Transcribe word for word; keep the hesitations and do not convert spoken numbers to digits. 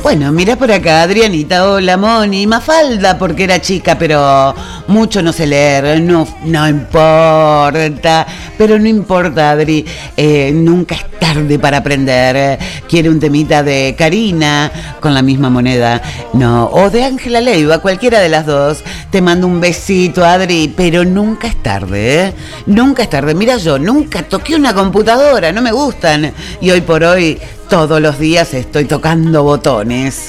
Bueno, mirá por acá, Adrianita, hola Moni, Mafalda porque era chica, pero mucho no sé leer, no, no importa, pero no importa, Adri, eh, nunca es tarde para aprender. Quiere un temita de Karina con la misma moneda, no, o de Ángela Leiva, cualquiera de las dos. Te mando un besito, Adri, pero nunca es tarde, ¿eh? Nunca es tarde. Mira, yo nunca toqué una computadora, no me gustan, y hoy por hoy todos los días estoy tocando botones.